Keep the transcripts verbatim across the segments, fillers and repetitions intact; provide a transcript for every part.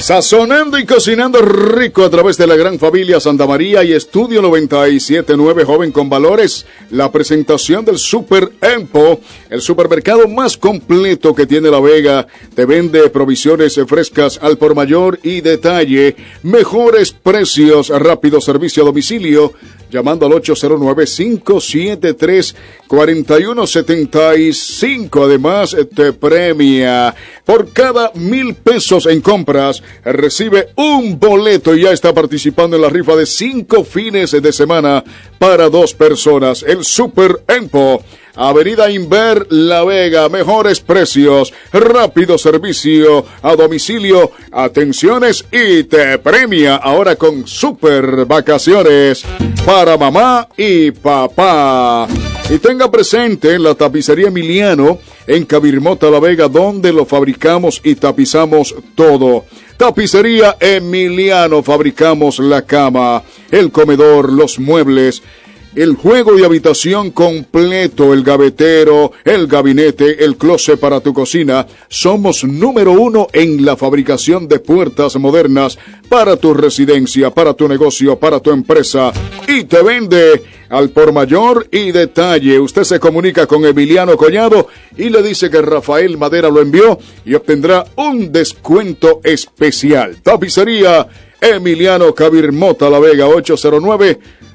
Sazonando y cocinando rico a través de la gran familia Santa María y Estudio noventa y siete punto nueve, joven con valores. La presentación del Super Empo, el supermercado más completo que tiene La Vega. Te vende provisiones frescas al por mayor y detalle. Mejores precios, rápido servicio a domicilio. Llamando al ocho cero nueve, cinco siete tres, cuatro uno siete cinco. Además, te premia por cada mil pesos en compras. Recibe un boleto y ya está participando en la rifa de cinco fines de semana para dos personas. El Super Empo, Avenida Inver, La Vega. Mejores precios, rápido servicio a domicilio, atenciones y te premia ahora con super vacaciones para mamá y papá. Y tenga presente la tapicería Emiliano en Cabirmota, La Vega, donde lo fabricamos y tapizamos todo. Tapicería Emiliano, fabricamos la cama, el comedor, los muebles, el juego de habitación completo, el gavetero, el gabinete, el closet para tu cocina. Somos número uno en la fabricación de puertas modernas para tu residencia, para tu negocio, para tu empresa. Y te vende al por mayor y detalle. Usted se comunica con Emiliano Collado y le dice que Rafael Madera lo envió y obtendrá un descuento especial. Tapicería Emiliano, Cabirmota, La Vega, ocho cero nueve,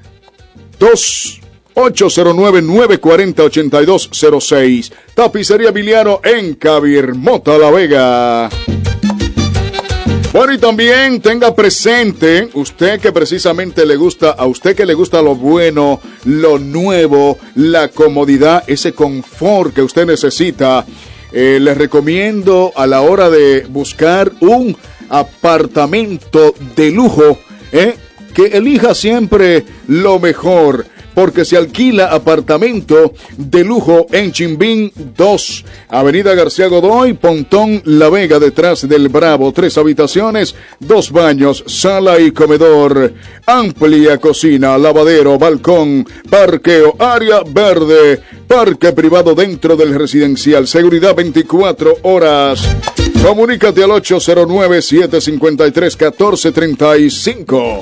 ocho cero nueve, nueve cuatro cero, ocho dos cero seis. Tapicería Emiliano en Cabirmota, La Vega. Bueno, y también tenga presente, usted que precisamente le gusta, a usted que le gusta lo bueno, lo nuevo, la comodidad, ese confort que usted necesita, eh, les recomiendo a la hora de buscar un apartamento de lujo, eh, que elija siempre lo mejor, porque se alquila apartamento de lujo en Chimbín dos, Avenida García Godoy, Pontón, La Vega, detrás del Bravo. Tres habitaciones, dos baños, sala y comedor, amplia cocina, lavadero, balcón, parqueo, área verde, parque privado dentro del residencial, seguridad veinticuatro horas. Comunícate al ocho cero nueve, siete cinco tres, uno cuatro tres cinco.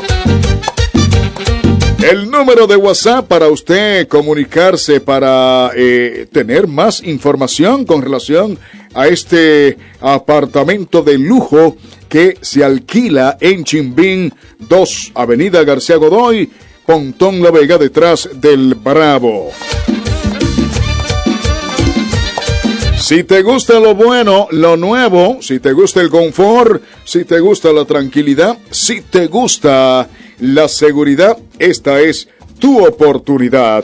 El número de WhatsApp para usted comunicarse, para eh, tener más información con relación a este apartamento de lujo que se alquila en Chimbín dos, Avenida García Godoy, Pontón, La Vega, detrás del Bravo. Si te gusta lo bueno, lo nuevo, si te gusta el confort, si te gusta la tranquilidad, si te gusta la seguridad, esta es tu oportunidad.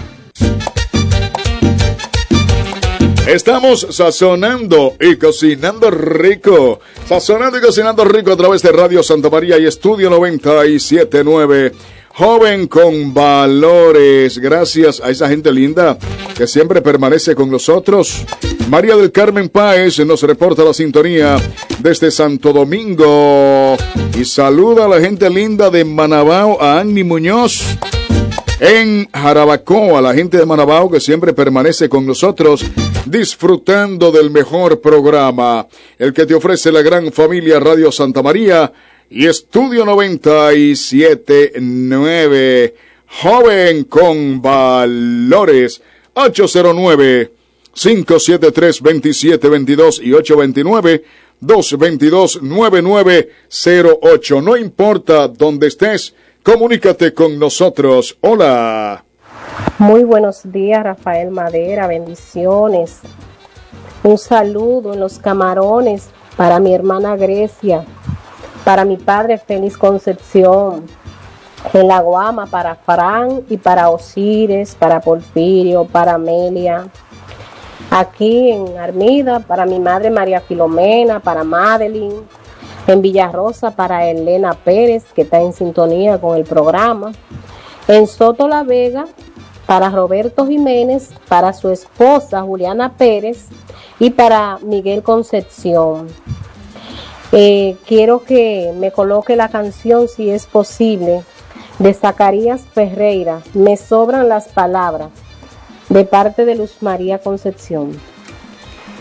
Estamos sazonando y cocinando rico. Sazonando y cocinando rico a través de Radio Santa María y Estudio noventa y siete punto nueve. Joven con valores. Gracias a esa gente linda que siempre permanece con nosotros. María del Carmen Páez nos reporta la sintonía desde Santo Domingo. Y saluda a la gente linda de Manabao, a Annie Muñoz. En Jarabacoa, a la gente de Manabao que siempre permanece con nosotros, disfrutando del mejor programa, el que te ofrece la gran familia Radio Santa María y Estudio noventa y siete punto nueve. Joven con valores. Ocho cero nueve, cinco siete tres, dos siete dos dos y ocho dos nueve, dos dos dos, nueve nueve cero ocho. No importa dónde estés, comunícate con nosotros. Hola. Muy buenos días, Rafael Madera, bendiciones. Un saludo en Los Camarones para mi hermana Grecia, para mi padre Félix Concepción, en La Guama para Fran y para Osires, para Porfirio, para Amelia. Aquí en Armida para mi madre María Filomena, para Madeline. En Villarrosa para Elena Pérez, que está en sintonía con el programa. En Soto La Vega para Roberto Jiménez, para su esposa Juliana Pérez y para Miguel Concepción. Eh, quiero que me coloque la canción, si es posible, de Zacarías Ferreira, Me sobran las palabras, de parte de Luz María Concepción.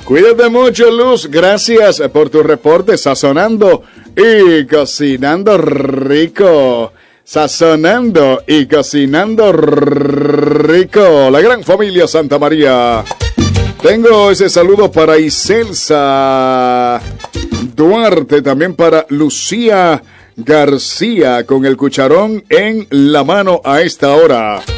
Cuídate mucho, Luz. Gracias por tu reporte. Sazonando y cocinando rico. Sazonando y cocinando rico. La gran familia Santa María. Tengo ese saludo para Iselsa Duarte, también para Lucía García, con el cucharón en la mano a esta hora.